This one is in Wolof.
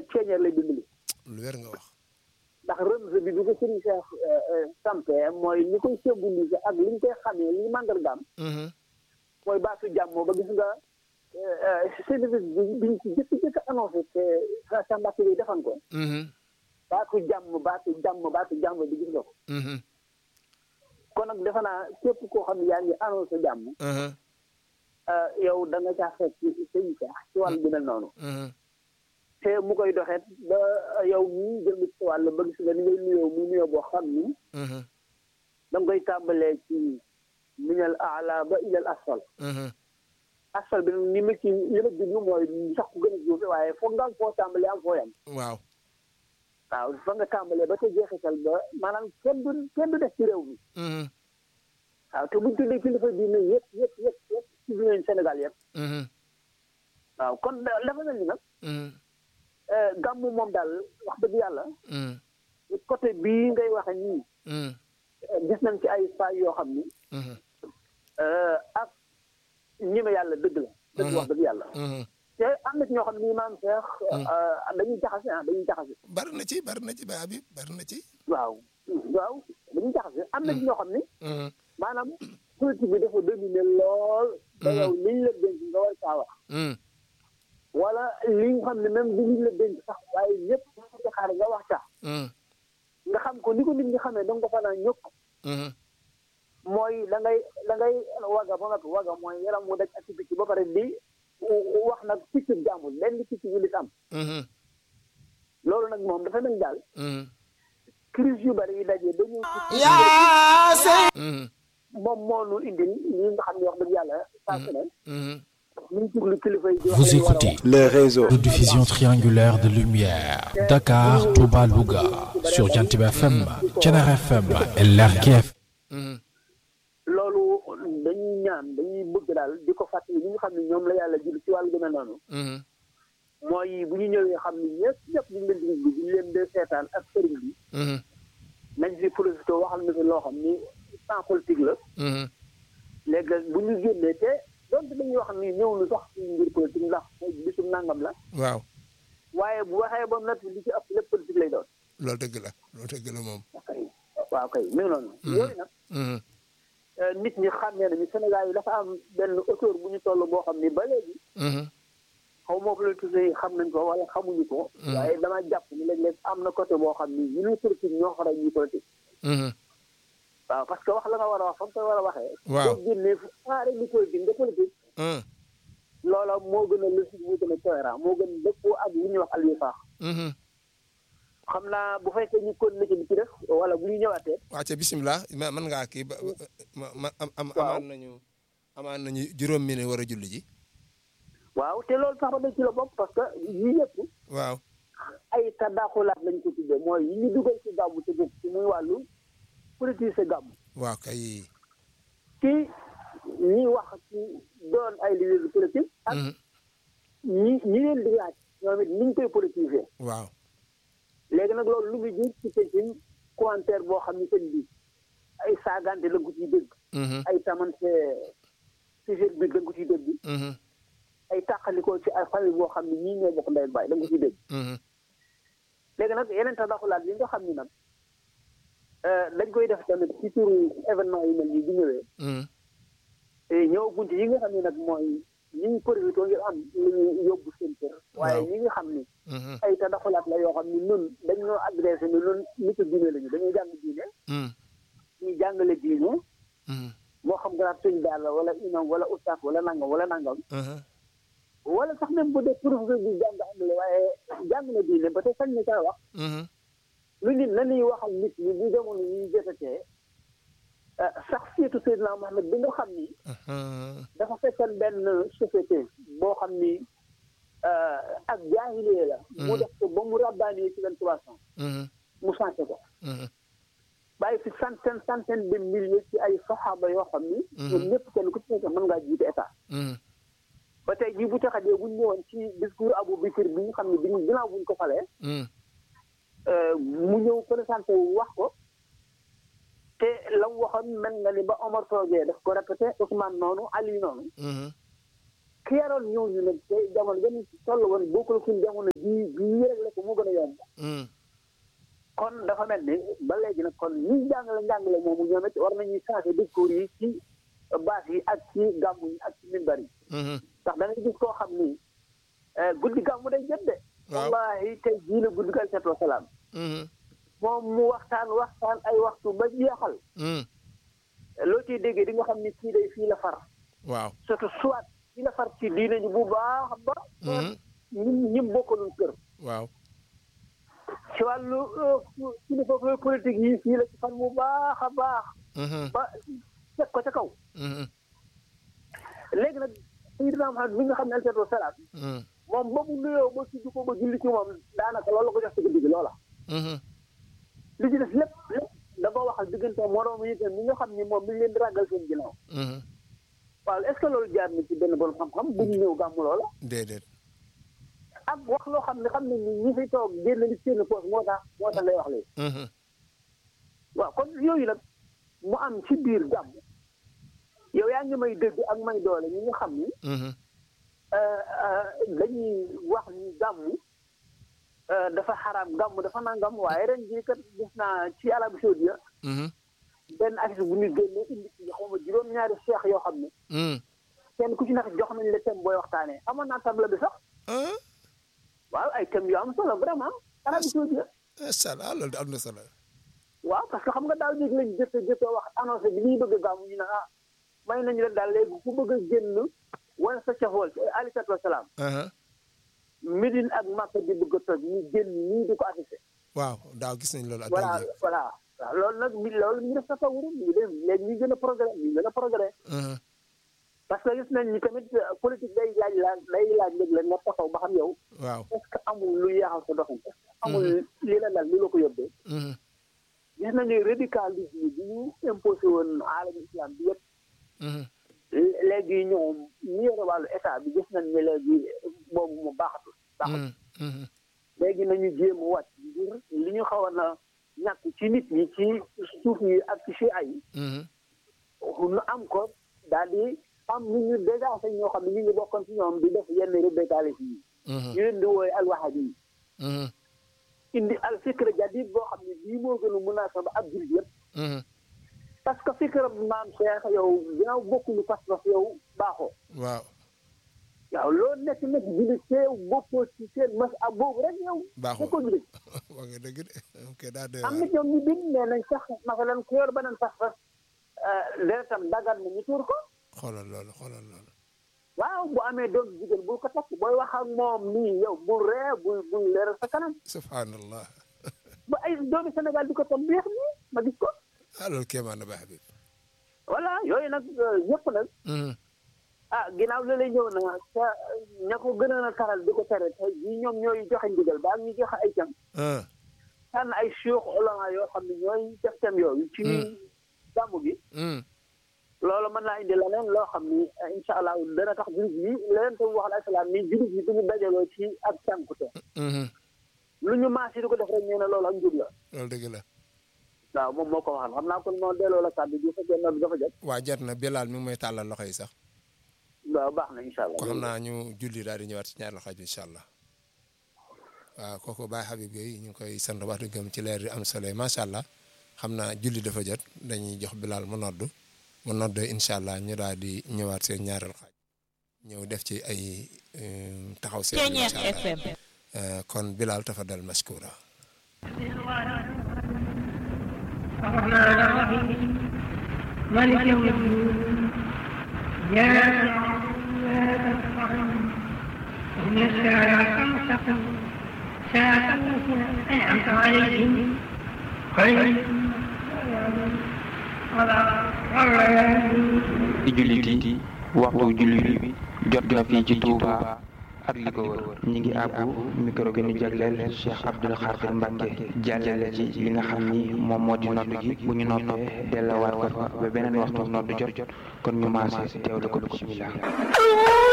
ceeñeer lay dimbali. lu wér nga wax. ndax rëmse bi du ko sëriñ Cheikh sampé mooy li koy symboliser ak li ñu koy xamee li màndargaam mooy baatu jàmm ba gis nga service biñ ci jëkk annoncé te sa mbàkk yi defan ko baatu jàmm bi gis nga ko kon nag defe naa képp koo xam ne yaa ngi annoncé jàmm yow da nga caa fekk sëriñ Cheikh ci wàllu bi mel noonu te mu koy doxet ba yow mii jël ci wàll ba gis nga ni ngay nuyoo mu nuyoo boo xam ni da nga koy tàmbalee ci minal aala ba ilal asfal asfal bi ni ma ci li ma jublu mooy sax ku gën a suufe waaye foog nga am foo tàmbalee am foo yam waaw fa nga tàmbalee ba te jeexital ba maanaam kenn du def ci réew mi waaw te buñ tuddee kilifa diine yëpp ci biir Sénégal yëpp waaw kon dafa mel ni nag gàmmu moom daal wax dëgg yàlla côté bii ngay waxe nii gis nañ ci ay faay yoo xam ni ak ñime yàlla dëgg la dëgg wax dëgg yàlla te am na ci ñoo xam ni maam Cheikh dañuy jaxase bari na ci ba Habib bari na ci waaw dañuy jaxase am na ci ñoo xam ni maanaam politique bi dafa dominer lool ba yow liñ la dénk nga war saa wax wala li nga xam ne même bi ñu la dénk sax waaye ñëpp ci xaar nga wax sax nga xam ko ni ko nit ñi xamee da nga ko fa naa ñëpp mooy da ngay waga ba nga waga mooy yaram mu daj ak picc ba pare di wax nag picc jàmbul benn picc bu lit am loolu nag moom dafa mel daal crise yu bari yi dajee dañu moom moo nu indil ñi nga xam ne wax dëgg yàlla saa su ne Vous écoutez le réseau de diffusion triangulaire de lumière Dakar, Touba, Louga sur Jantib FM, Thiénaba FM et Lergui FM. loolu dañuy ñaan dañuy bëgg daal di ko fàttali ñi nga xam ne ñoom la yàlla jël ci wàllu gën a noonu mooy bu ñu ñëwee xam ne ñëpp ñu ngi leen di ñu leen de seetaan ak sëriñ bi nañ si profité waxal na fi loo xam ni sans politique la léegi bu ñu génnee te donc dañuy wax ni ñëw lu sax ngir politique ndax bisum nangam la waaw waaye bu waxee ba noppi li ci ëpp lépp politique lay doon loolu dëgg la moom waaw kay mi ngi noonu yooyu nag nit ñi xàmmee nañu Sénégal yi dafa am benn auteur bu ñu toll boo xam ni ba léegi xaw moo politiciens yi xam nañ ko wala xamuñu ko waaye dama jàpp ni léeg-léeg am na côté boo xam ni ñu ñuy politique ñoo xara ñuy politique waaw parce que wax la nga war a wax fa nga koy war a waxee boo génnee faare li politique nga politique loola moo gën a logique moo gën a cohérent moo gën dëppoo ak li ñuy wax al wifaax xam naa bu fekkee ñu continuer ci bi ci def wala bu ñu ñëwaatee waa ca bisimilah mën ngaa kii amaan nañu juróom minute war a julli ji waaw te loolu sax ba dañ ci la bokk parce que yii yëpp waaw ay tadaxulaat lañ ko tuddee mooy yi ñu dugal ci gàmmu te bokk ci muy wàllu politique sa gàmmu waaw kay ci ñi wax ci doon ay leader politique ak ñi leen di laaj ñoom it ni ñu koy politiser waaw léegi nag loolu lu muy jur ci seen commentaire boo xam ne seen bi ay saagante la nga ko ciy dégg ay tamante sujet bi da nga ko ciy dégg ay tàqalikoo ci ay famille boo xam ne ñii ñoo bokk ndey baay da nga ko ciy dégg léegi nag yeneen tadaxulaat yi nga xam ni nag dañ koy def tamit ci turu événement yi mel nii di ñëwee ñëw bunt yi nga xam ne nag mooy ñi ngi profité ngir am lu ñu yóbbu seen kër waaye ñi nga xam ni ay tadaxulaat la yoo xam ni ñun dañ ñoo adressé ni ñun nit a diine lañu dañuy jàng diine ñuy jàngale diine moo xam garaat sëñ daal la wala imam wala ustaas wala nangam wala sax même bu dee professeur bi jàng anglais waaye jàng na diine ba tey sañ na caa wax lu nit la ñuy waxal nit ñi bu jamono ñuy jotatee sax surtout Seydina Mohamed bi nga xam ni dafa fekkoon benn société boo xam ni ak jaahilee la mu def ko ba mu rabbaani ci 2300 mu changé ko bàyyi fi centaine de milliers ci ay saxaaba yoo xam ni ñoom ñëpp kenn ku ci nekk mën ngaa jiite état ba tey jii bu taxadee buñ ñëwoon ci discours Abou Bakr bi nga xam ne biñ ginnaaw buñ ko falee mu ñëw présenté wu wax ko te la mu waxoon mel nga ni ba Omar toogee daf ko répété Ousmane noonu Ali noonu ki yaroon ñooñu nag te jamono gën toll woon bokkul suñ jamono bii rek la ko mu gën a yomb. kon dafa mel ni ba léegi nag kon ñi njàngale moomu ñoom it war nañuy changer discours yi ci base yi ak ci gàmmu yi ak ci minbar yi. ndax da ngay gis koo xam ni guddi gàmmu day jot de. waaw wallaahi tey jii la guddi ga seetu wasalaam. moom mu waxtaan ay waxtu ba jeexal. loo ciy déggee di nga xam ni kii day fii la far. waaw surtout soit fii la far ci diine ji bu baax ba. ñi bokkalul kër. waaw. ci wàllu kilifa politique yi fii la ci fan bu baax a baax. ba teg ko ca kaw. léegi nag Seydina Muhammad mi nga xam ne alayhi salaatu wa salaam. moom ba mu nuyoo ba tudd ko ba julli ci moom daanaka loolu la ko jox ci guddi gi loola. li ci des lépp da koo waxal diggante moroom yi itam mi nga xam ni moom mi ngi leen di ragal seen ginnaaw. waaw est-ce que loolu jaar na ci benn borom xam-xam bu ñu ñëw gàmmu loola. déedéet. ak wax loo xam ne ni ñi fi toog génn li seen poos moo tax ngay wax léegi. waaw kon yooyu nag mu am ci biir gàmm yow yaa ngi may dëgg ak may doole ñi nga xam ni. dañuy wax ni gàmm dafa xaraam gàmm dafa nangam waaye ren jii kat gis naa ci Arabie Saoudite. benn affiche bu ñu génnee indi ci xaw ma juróom-ñaari cheikh yoo xam ne. kenn ku ci nekk jox nañ la thème booy waxtaanee amoon naa table bi sax. waaw ay thèmes yu am solo vraiment Arabie Saoudite. macha allah loolu am na solo. waaw parce que xam nga daal léegi lañ jëf wax annoncé bi ñuy bëgg a gàmm ñu ne may nañu leen daal léegi ku bëgg a génn wane sa cafool ci alayhi salaatu wa salaam. Médine ak Makka di bëgg a toj ñu génn nii di ko affiché. waaw daaw gis nañ loolu. ak voilà waaw loolu nag loolu ñu def sa tawuru ñu dem léegi ñu gën a progrès parce que gis nañ ni tamit politique day laaj léegi la nga taxaw ba xam yow. waaw est-ce que amul lu yaaxal sa doxin. est-ce que amul li la dal li la ko yóbbee. gis nañu radicalisme bi ñu imposé woon alam islam bi yëpp. léegi ñoom ñu yore wàllu état bi gis nañ ne léegi boobu mu baaxatul. léegi nañu jéem a wàcc ngir li ñu xaw a na ñàkk ci nit ñi ci suuf yi ak ci si ay. nu am ko daal di am nit ñu dèjà sax ñoo xam ne ñu ngi bokkoon ci ñoom di def yenn radicalisme yi. ñu leen di wooye alwahabi yi. indi al fikra jadid boo xam ne bii moo gën a munaasaba ab jullit yëpp. parce que fikra maam Cheikh yow ginnaaw bokkuñu pas-pas yow baaxoo. waaw. waaw loolu nekk jullit teew bokkoo ci seen mas ab boobu rek yow. baaxoo ko jullit. wax nga dëgg de ok daa doy am na ñoom ñu bind nee nañ sax masalan ku yor beneen pas-pas deretam dagan na ñu tuur ko. xoolal loolu. waaw bu amee doom jigéen bul ko takk booy wax ak moom nii yow bul ree bul leeral sa kanam. subhanallah. ba ay doomi Sénégal di ko tam beex nii ma gis ko. loolu kéemaan na ba Habib. voilà yooyu nag yëpp nag. ginnaaw la lay ñëw na sa ña ko gën a taral di ko tere tey jii ñoom ñooy joxe ndigal ba ak ñu joxe ay cam. tànn ay cheikh ulama yoo xam ne ñooy def thème yooyu. ci gàmmu gi. loolu mën naa indi leneen loo xam ni incha allah dana tax jullit yi leneen tam wax alayhi salaam ni jullit yi duñu dajaloo ci ak cànkute. lu ñu maas yi di ko def rek ñu ne loolu ak njub la. loolu dëgg la. waaw moom moo ko waxal xam naa kon moo delloo la kàddu gi fekkee noonu dafa jot. waa jot na Bilal mi ngi may tàllal loxo yi sax. waaw baax na incha allah. ko xam naa ñu julli daal di ñëwaat ci ñaar loxo bi incha allah. waaw kooku Baye Habib yooyu ñu ngi koy sant wax dëgg ci leer yi am solo macha allah xam naa julli dafa jot dañuy jox Bilal mu noddu mu noddee incha allah ñu daal di ñëwaat seen ñaareel xaaj ñëw def ci ay taxaw seen incha allah kon Bilal tafadal mashkura. الرحمن الرحيم مالك يوم الدين إياك نعبد وإياك نستعين اهدنا الصراط المستقيم صراط الذين أنعمت عليهم غير di jullit yi waxtu julli bi jot na fii ci Touba ak li ko wër ñi ngi àbbu micro bi ñu jagleel Cheikh Abdoul Khadir Mbacke jàllale ci li nga xam ni moom moo di noddu gi bu ñu noppee delluwaat ko fa ba beneen waxtu noddu jot kon ñu maase teewlu ko bismillah